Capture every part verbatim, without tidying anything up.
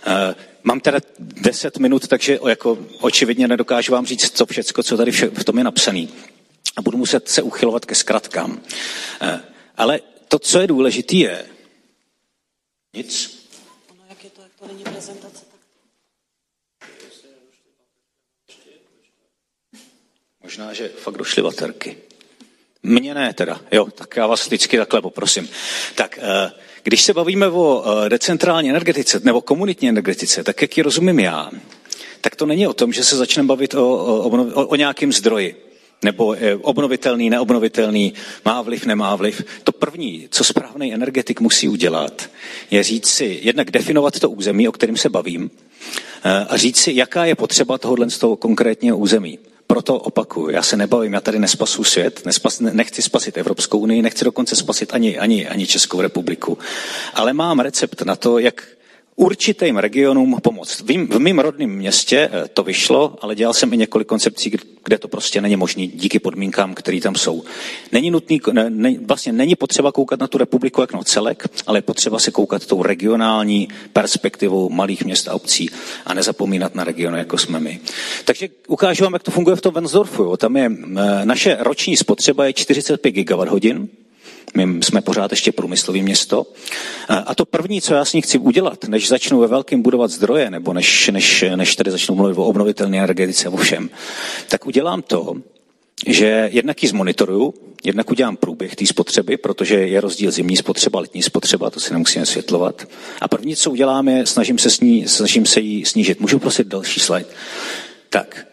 Mám teda deset minut, takže jako očividně nedokážu vám říct to všecko, co tady vše, v tom je napsaný. A budu muset se uchylovat ke zkratkám. Ale to, co je důležité, je nic. No, jak je to, jak to není prezentace, tak... Možná, že fakt došly baterky. Mně ne teda, jo, tak já vás vždycky takhle poprosím. Tak, když se bavíme o decentrální energetice nebo komunitní energetice, tak jak ji rozumím já, tak to není o tom, že se začneme bavit o, o, o, o nějakém zdroji. Nebo obnovitelný, neobnovitelný, má vliv, nemá vliv. To první, co správný energetik musí udělat, je říct si, jednak definovat to území, o kterém se bavím, a říct si, jaká je potřeba tohohle z toho konkrétního území. Proto opakuju, já se nebavím, já tady nespasu svět, nespas, nechci spasit Evropskou unii, nechci dokonce spasit ani, ani, ani Českou republiku, ale mám recept na to, jak určitým regionům pomoct. V mém rodném městě to vyšlo, ale dělal jsem i několik koncepcí, kde to prostě není možné díky podmínkám, které tam jsou. Není nutný, ne, vlastně není potřeba koukat na tu republiku jak na celek, ale je potřeba se koukat tou regionální perspektivou malých měst a obcí a nezapomínat na regiony, jako jsme my. Takže ukážu vám, jak to funguje v tom Wensdorfu. Tam je naše roční spotřeba je čtyřicet pět gigawatt hodin. My jsme pořád ještě průmyslové město. A to první, co já s ní chci udělat, než začnu ve velkém budovat zdroje, nebo než, než, než tady začnu mluvit o obnovitelné energetice o všem, tak udělám to, že jednak ji zmonitoruju, jednak udělám průběh té spotřeby, protože je rozdíl zimní spotřeba, letní spotřeba, to si nemusíme světlovat. A první, co udělám, je snažím se, sní, snažím se jí snížit. Můžu prosit další slide? Tak.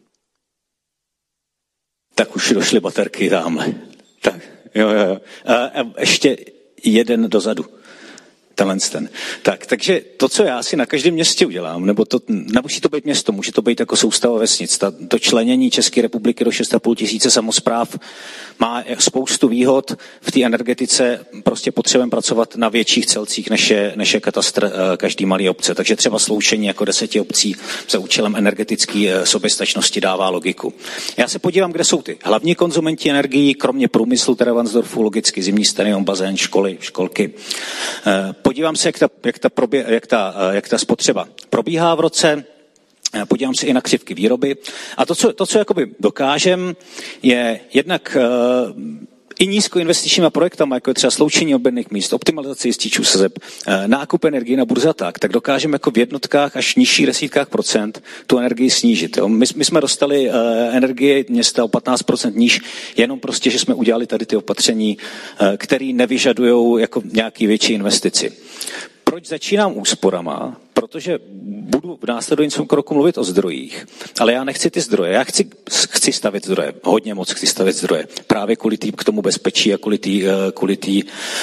Tak už došly baterky tamhle. Tak. Jo, jo, jo. A ještě jeden dozadu. Tenhle ten. Tak, takže to, co já si na každém městě udělám, nebo to, nemusí to být město, může to být jako soustava vesnic. Ta, to členění České republiky do šest a půl tisíce samospráv má spoustu výhod. V té energetice prostě potřebujeme pracovat na větších celcích, než je, než je katastr každý malý obce. Takže třeba sloučení jako deseti obcí za účelem energetické soběstačnosti dává logiku. Já se podívám, kde jsou ty hlavní konzumenti energií, kromě průmyslu, teda Wensdorfu, logicky zimní stadion, bazén, školy, školky. Podívám se, jak ta, jak ta, probě, jak ta, jak ta spotřeba probíhá v roce, podívám se i na křivky výroby. A to, co, to, co jakoby dokážem, je jednak uh, i nízkoinvestičníma projektama, jako je třeba sloučení odběrných míst, optimalizace jističů sazeb, nákup energie na burze a tak, tak dokážeme jako v jednotkách až nižších desítkách procent tu energii snížit. Jo. My, my jsme dostali uh, energie města o patnáct procent níž, jenom prostě, že jsme udělali tady ty opatření, uh, které nevyžadují jako nějaký větší investici. Proč začínám úsporama? Protože budu v následujícím kroku mluvit o zdrojích, ale já nechci ty zdroje, já chci, chci stavět zdroje, hodně moc chci stavět zdroje, právě kvůli tý, k tomu bezpečí a kvůli tý, kvůli tý,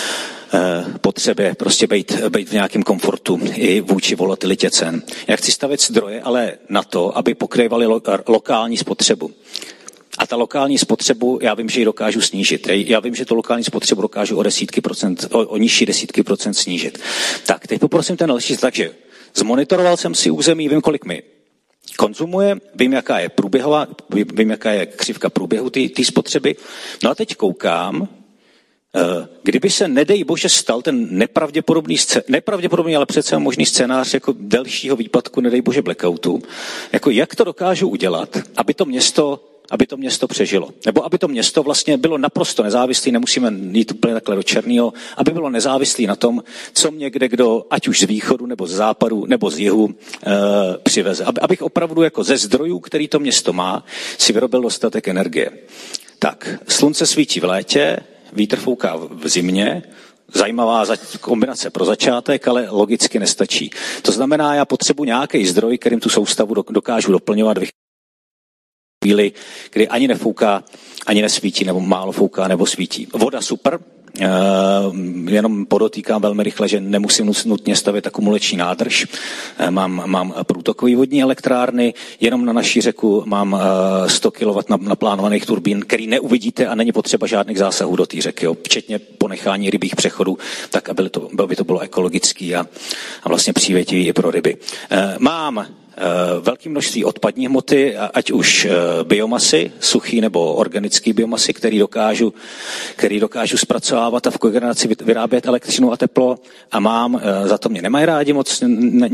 potřebě prostě být, být v nějakém komfortu i vůči volatilitě cen. Já chci stavět zdroje, ale na to, aby pokrývaly lo, lokální spotřebu. A ta lokální spotřebu, já vím, že ji dokážu snížit. Já vím, že tu lokální spotřebu dokážu o desítky procent, o, o nižší desítky procent snížit. Tak, teď poprosím ten další, takže zmonitoroval jsem si území, vím, kolik mi konzumuje, vím, jaká je průběhová, vím, jaká je křivka průběhu té spotřeby. No a teď koukám, kdyby se, nedej bože, stal ten nepravděpodobný, nepravděpodobný, ale přece možný scénář jako delšího výpadku, nedej bože blackoutu, jako jak to dokážu udělat, aby to město aby to město přežilo. Nebo aby to město vlastně bylo naprosto nezávislé, nemusíme jít úplně takhle do černého, aby bylo nezávislé na tom, co mě kde kdo, ať už z východu, nebo z západu, nebo z jihu, e, přiveze. Aby, abych opravdu jako ze zdrojů, který to město má, si vyrobil dostatek energie. Tak, slunce svítí v létě, vítr fouká v zimě, zajímavá kombinace pro začátek, ale logicky nestačí. To znamená, já potřebuji nějaký zdroj, kterým tu soustavu dokážu doplňovat, chvíli, kdy ani nefouká, ani nesvítí, nebo málo fouká, nebo svítí. Voda super, e, jenom podotýkám velmi rychle, že nemusím nutně stavět akumulační nádrž. E, mám, mám průtokový vodní elektrárny, jenom na naší řeku mám e, sto kilowattů naplánovaných turbín, který neuvidíte a není potřeba žádných zásahů do té řeky, jo, včetně ponechání rybích přechodů, tak aby to, aby to bylo ekologický a, a vlastně přívětivý i pro ryby. E, mám velké množství odpadní hmoty, ať už biomasy, suchý nebo organický biomasy, který dokážu, který dokážu zpracovávat a v kogeneraci vyrábět elektřinu a teplo a mám, za to mě nemají rádi moc